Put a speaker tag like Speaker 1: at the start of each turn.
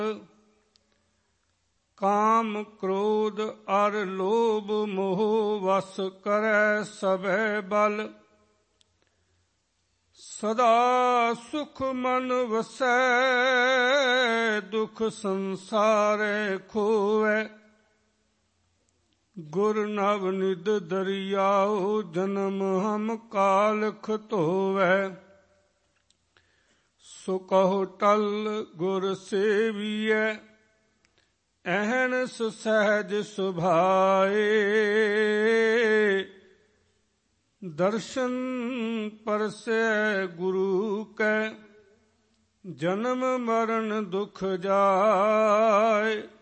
Speaker 1: ਕਾਮ ਕ੍ਰੋਧ ਅਰ ਲੋਭ ਮੋਹ ਵਸ ਕਰੈ ਸਭੈ ਬਲ। ਸਦਾ ਸੁਖ ਮਨ ਵਸੈ ਦੁਖ ਸੰਸਾਰੈ ਖੋਵੈ। ਗੁਰ ਨਵਨਿਧ ਦਰਿਆਉ ਜਨਮ ਹਮ ਕਾਲਖ ਧੋਵੈ। ਸੋ ਕਹੋ ਟਲ ਗੁਰ ਸੇਵੀਐ ਅਹਨਿ ਸਹਿਜ ਸੁਭਾਏ। ਦਰਸ਼ਨ ਪਰਸੈ ਗੁਰੂ ਕੈ ਜਨਮ ਮਰਨ ਦੁਖ ਜਾਏ।